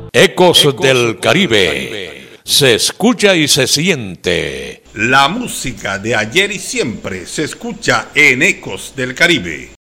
Ecos del Caribe. Se escucha y se siente. La música de ayer y siempre se escucha en Ecos del Caribe.